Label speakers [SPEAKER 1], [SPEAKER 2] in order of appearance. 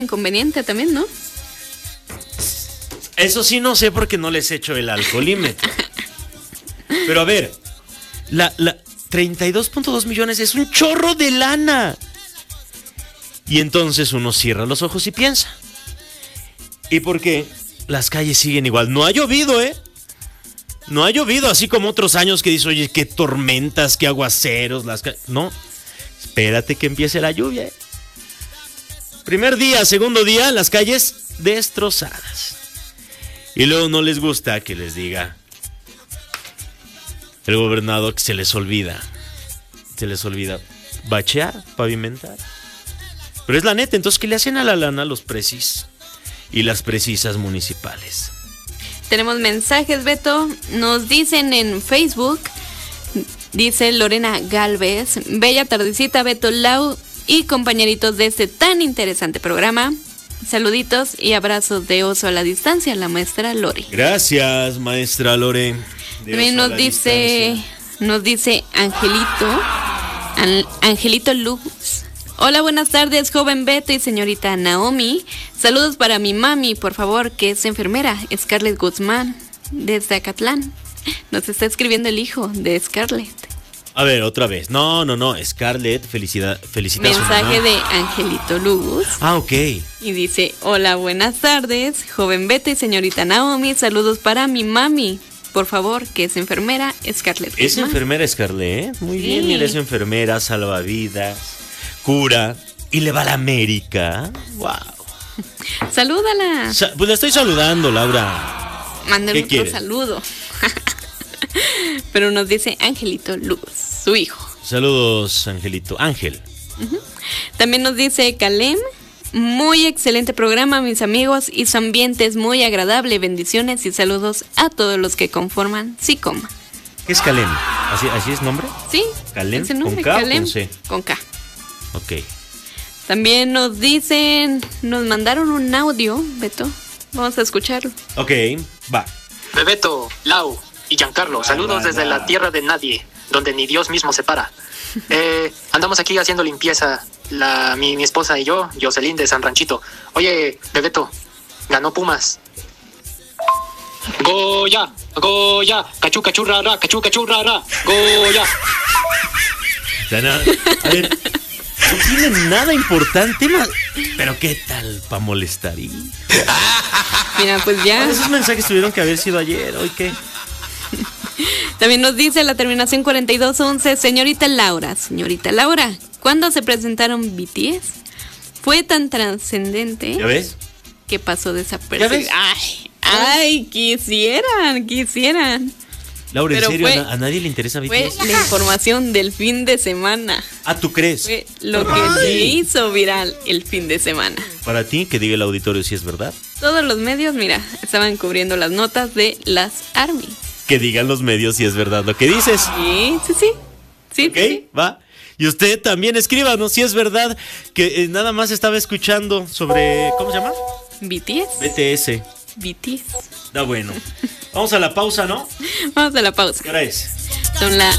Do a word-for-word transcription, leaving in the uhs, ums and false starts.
[SPEAKER 1] inconveniente también, ¿no?
[SPEAKER 2] Eso sí no sé porque no les echo el alcoholímetro. Pero a ver, la, la treinta y dos punto dos millones es un chorro de lana. Y entonces uno cierra los ojos y piensa, ¿y por qué las calles siguen igual? No ha llovido, ¿eh? No ha llovido así como otros años que dices, oye, qué tormentas, qué aguaceros, las calles. No, espérate que empiece la lluvia, ¿eh? Primer día, segundo día, las calles destrozadas. Y luego no les gusta que les diga el gobernador que se les olvida. Se les olvida bachear, pavimentar. Pero es la neta, entonces ¿qué le hacen a la lana los precis y las precisas municipales?
[SPEAKER 1] Tenemos mensajes, Beto. Nos dicen en Facebook, dice Lorena Galvez, bella tardecita, Beto, Lau y compañeritos de este tan interesante programa. Saluditos y abrazos de oso a la distancia, la maestra Lore.
[SPEAKER 2] Gracias, maestra Lore.
[SPEAKER 1] También nos dice, nos dice Angelito, An- Angelito Luz. Hola, buenas tardes, joven Beto y señorita Naomi. Saludos para mi mami, por favor, que es enfermera, Scarlett Guzmán, desde Acatlán. Nos está escribiendo el hijo de Scarlett.
[SPEAKER 2] A ver, otra vez. No, no, no. Scarlett, felicidad, felicita a su mamá.
[SPEAKER 1] Mensaje de Angelito Luz.
[SPEAKER 2] Ah, ok.
[SPEAKER 1] Y dice, hola, buenas tardes, joven Beto y señorita Naomi. Saludos para mi mami, por favor, que es enfermera, Scarlett Guzmán.
[SPEAKER 2] ¿Es enfermera Scarlett? Muy sí. bien, mira, es enfermera, salvavidas, cura y le va a la América. Wow.
[SPEAKER 1] Salúdala.
[SPEAKER 2] Sa- pues la estoy saludando, Laura.
[SPEAKER 1] Mándale otro
[SPEAKER 2] quieres?
[SPEAKER 1] saludo. Pero nos dice Angelito Luz, su hijo.
[SPEAKER 2] Saludos, Angelito. Ángel.
[SPEAKER 1] Uh-huh. También nos dice Calem, muy excelente programa, mis amigos, y su ambiente es muy agradable. Bendiciones y saludos a todos los que conforman SICOM.
[SPEAKER 2] ¿Qué es Calem? ¿Así, así es nombre?
[SPEAKER 1] Sí.
[SPEAKER 2] ¿Calem?
[SPEAKER 1] Ese nombre,
[SPEAKER 2] ¿Con K
[SPEAKER 1] Calem,
[SPEAKER 2] o con C?
[SPEAKER 1] Con K.
[SPEAKER 2] Ok.
[SPEAKER 1] También nos dicen, nos mandaron un audio, Beto. Vamos a escucharlo.
[SPEAKER 2] Ok, va.
[SPEAKER 3] Bebeto, Lau y Giancarlo, saludos desde la tierra de nadie, donde ni Dios mismo se para. Eh, andamos aquí haciendo limpieza, la, mi, mi esposa y yo, Jocelyn de San Ranchito. Oye, Bebeto, ganó Pumas. Goya, Goya, cachú, cachú, rara, cachú, cachú, rara, Goya.
[SPEAKER 2] A ver, no tiene nada importante, ma- pero ¿qué tal para molestar? Y...
[SPEAKER 1] Mira, pues ya.
[SPEAKER 2] Esos mensajes tuvieron que haber sido ayer, ¿hoy qué?
[SPEAKER 1] También nos dice la terminación cuarenta y dos once, señorita Laura, señorita Laura, ¿cuándo se presentaron B T S? Fue tan trascendente.
[SPEAKER 2] ¿Ya ves?
[SPEAKER 1] Que pasó desapercibido. Ay, ay, quisieran, quisieran.
[SPEAKER 2] Laura,
[SPEAKER 1] Pero
[SPEAKER 2] ¿en serio?
[SPEAKER 1] fue,
[SPEAKER 2] ¿A, a nadie le interesa B T S?
[SPEAKER 1] Fue la información del fin de semana.
[SPEAKER 2] Ah, ¿tú crees?
[SPEAKER 1] Fue lo que
[SPEAKER 2] Ay.
[SPEAKER 1] se hizo viral el fin de semana.
[SPEAKER 2] Para ti, que diga el auditorio si es verdad.
[SPEAKER 1] Todos los medios, mira, estaban cubriendo las notas de las ARMY.
[SPEAKER 2] Que digan los medios si es verdad lo que dices.
[SPEAKER 1] Sí, sí, sí. Sí,
[SPEAKER 2] ¿Ok?
[SPEAKER 1] sí.
[SPEAKER 2] Va. Y usted también escríbanos si es verdad que eh, nada más estaba escuchando sobre... ¿Cómo se llama?
[SPEAKER 1] B T S.
[SPEAKER 2] B T S.
[SPEAKER 1] B T S.
[SPEAKER 2] Da bueno. Vamos a la pausa, ¿no?
[SPEAKER 1] Vamos a la pausa.
[SPEAKER 2] ¿Qué hora es?
[SPEAKER 1] Son las